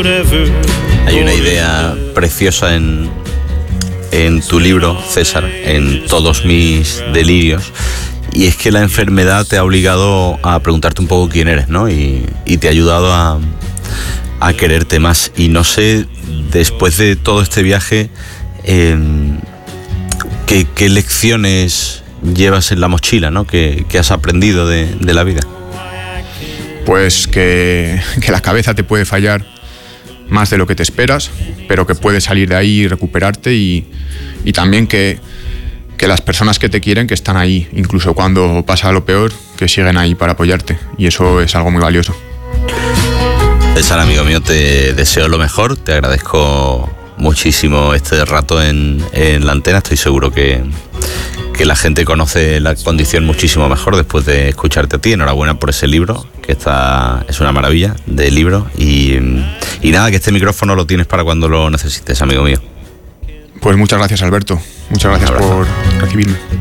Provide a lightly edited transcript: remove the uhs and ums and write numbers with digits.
Hay una idea preciosa en tu libro, César, en Todos mis delirios, y es que la enfermedad te ha obligado a preguntarte un poco quién eres, ¿no? Y te ha ayudado a quererte más. Y no sé, después de todo este viaje, ¿qué lecciones llevas en la mochila, ¿no? ¿Qué has aprendido de la vida? Pues que la cabeza te puede fallar más de lo que te esperas, pero que puedes salir de ahí y recuperarte, y también que las personas que te quieren, que están ahí, incluso cuando pasa lo peor, que siguen ahí para apoyarte, y eso es algo muy valioso. César, amigo mío, te deseo lo mejor, te agradezco muchísimo este rato en la antena. Estoy seguro que la gente conoce la condición muchísimo mejor después de escucharte a ti. Enhorabuena por ese libro, que es una maravilla de libro, y nada, que este micrófono lo tienes para cuando lo necesites, amigo mío. Pues muchas gracias, Alberto, muchas gracias por recibirme.